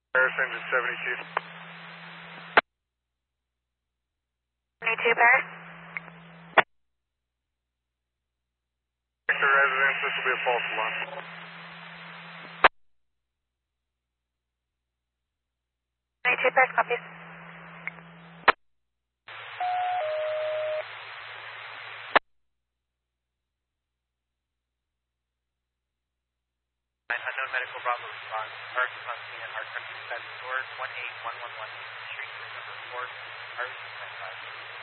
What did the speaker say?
Paris engine 72. 72 Paris. Victor residence, this will be a false alarm. 72 Paris, copies. Unknown medical Bravo response. Arc is on scene at our country side resort, 18111 Street, number 4, Arlington, 5.